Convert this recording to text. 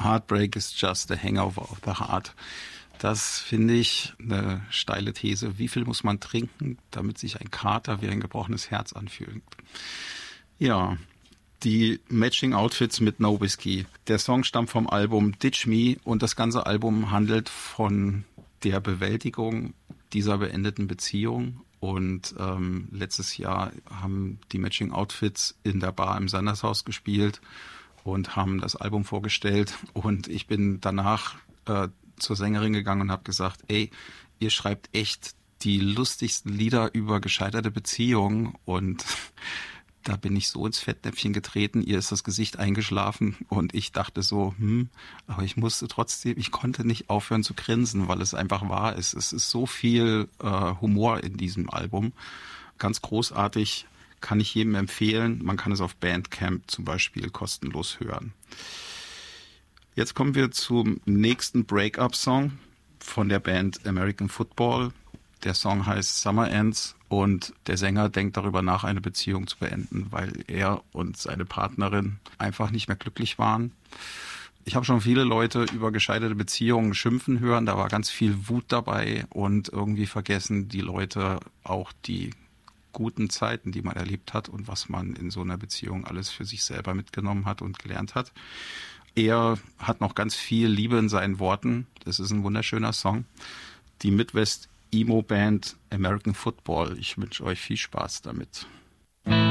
Heartbreak is just a hangover of the heart. Das finde ich eine steile These. Wie viel muss man trinken, damit sich ein Kater wie ein gebrochenes Herz anfühlt? Ja, die Matching Outfits mit No Whiskey. Der Song stammt vom Album Ditch Me und das ganze Album handelt von der Bewältigung dieser beendeten Beziehung. Und letztes Jahr haben die Matching Outfits in der Bar im Sandershaus gespielt und haben das Album vorgestellt. Und ich bin danach zur Sängerin gegangen und habe gesagt, ey, ihr schreibt echt die lustigsten Lieder über gescheiterte Beziehungen. Und da bin ich so ins Fettnäpfchen getreten, ihr ist das Gesicht eingeschlafen und ich dachte so, aber ich musste trotzdem, ich konnte nicht aufhören zu grinsen, weil es einfach wahr ist. Es ist so viel Humor in diesem Album. Ganz großartig, kann ich jedem empfehlen. Man kann es auf Bandcamp zum Beispiel kostenlos hören. Jetzt kommen wir zum nächsten Break-up-Song von der Band American Football. Der Song heißt Summer Ends und der Sänger denkt darüber nach, eine Beziehung zu beenden, weil er und seine Partnerin einfach nicht mehr glücklich waren. Ich habe schon viele Leute über gescheiterte Beziehungen schimpfen hören, da war ganz viel Wut dabei und irgendwie vergessen die Leute auch die guten Zeiten, die man erlebt hat und was man in so einer Beziehung alles für sich selber mitgenommen hat und gelernt hat. Er hat noch ganz viel Liebe in seinen Worten. Das ist ein wunderschöner Song. Die Midwest Emo-Band American Football. Ich wünsche euch viel Spaß damit.